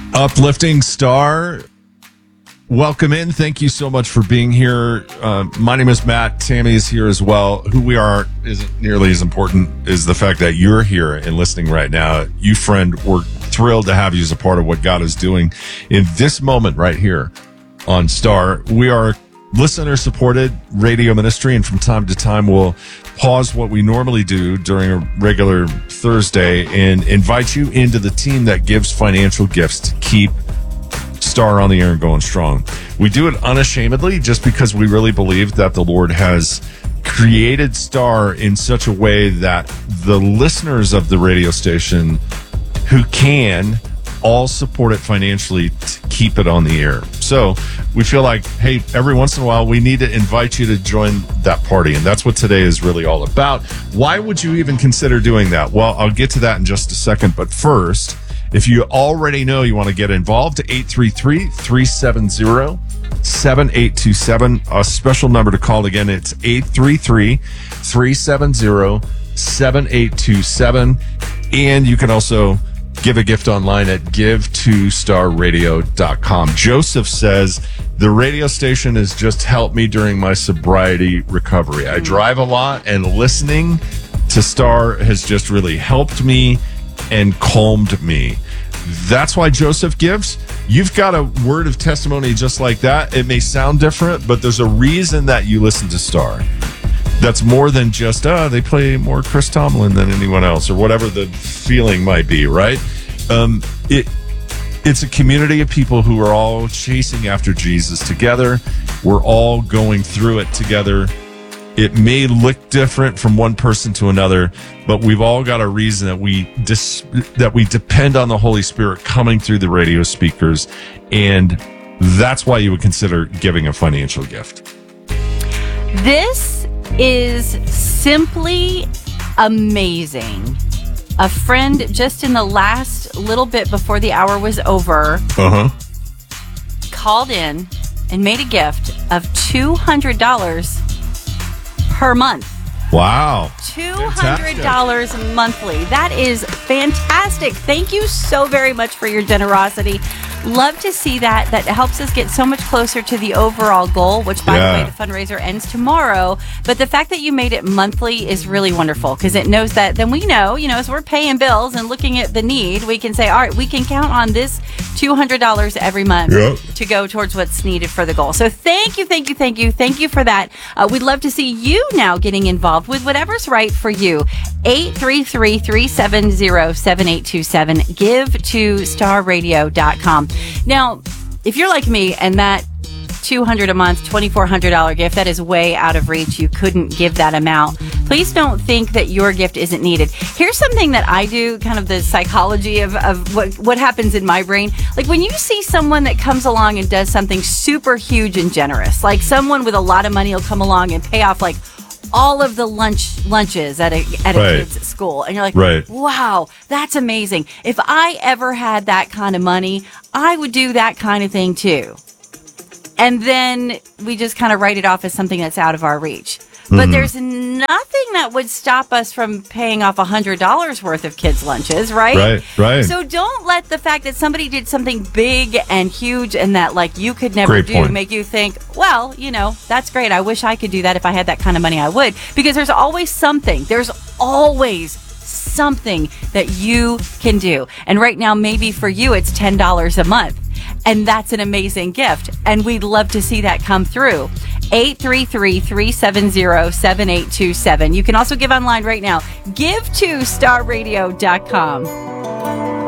Uplifting Star, welcome in. Thank you so much for being here. My name is Matt. Tammy is here as well. Who we are isn't nearly as important as the fact that you're here and listening right now. You, friend, we're thrilled to have you as a part of what God is doing in this moment right here on Star. We are listener-supported radio ministry, and from time to time we'll pause what we normally do during a regular Thursday and invite you into the team that gives financial gifts to keep Star on the air and going strong. We do it unashamedly just because we really believe that the Lord has created Star in such a way that the listeners of the radio station who can all support it financially to keep it on the air. So we feel like, hey, every once in a while, we need to invite you to join that party. And that's what today is really all about. Why would you even consider doing that? Well, I'll get to that in just a second. But first, if you already know you want to get involved, 833-370-7827, a special number to call again. It's 833-370-7827. And you can also give a gift online at give2starradio.com. Joseph says, the radio station has just helped me during my sobriety recovery. I drive a lot, and listening to Star has just really helped me and calmed me. That's why Joseph gives. You've got a word of testimony just like that. It may sound different, but there's a reason that you listen to Star. That's more than just, they play more Chris Tomlin than anyone else, or whatever the feeling might be, right? It's a community of people who are all chasing after Jesus together. We're all going through it together. It may look different from one person to another, but we've all got a reason that we depend on the Holy Spirit coming through the radio speakers, and that's why you would consider giving a financial gift. This is simply amazing. A friend just in the last little bit before the hour was over called in and made a gift of $200 per month. Wow. $200 monthly. That is fantastic. Thank you so very much for your generosity. Love to see that. That helps us get so much closer to the overall goal, which, by the way, the fundraiser ends tomorrow. But the fact that you made it monthly is really wonderful, because it knows that then we know, as we're paying bills and looking at the need, we can say, all right, we can count on this $200 every month to go towards what's needed for the goal. So thank you for that. We'd love to see you now getting involved with whatever's right for you. 833-370-7827. Give to starradio.com. Now, if you're like me and that $200 a month, $2,400 gift, that is way out of reach. You couldn't give that amount. Please don't think that your gift isn't needed. Here's something that I do, kind of the psychology of what happens in my brain. Like when you see someone that comes along and does something super huge and generous, like someone with a lot of money will come along and pay off like all of the lunches at a kid's school. And you're like, wow, that's amazing. If I ever had that kind of money, I would do that kind of thing too. And then we just kind of write it off as something that's out of our reach. But there's nothing that would stop us from paying off $100 worth of kids' lunches, right? Right. So don't let the fact that somebody did something big and huge and that like you could never make you think, well, that's great. I wish I could do that. If I had that kind of money, I would. Because there's always something. There's always something that you can do. And right now, maybe for you, it's $10 a month. And that's an amazing gift. And we'd love to see that come through. 833-370-7827. You can also give online right now. Give to starradio.com.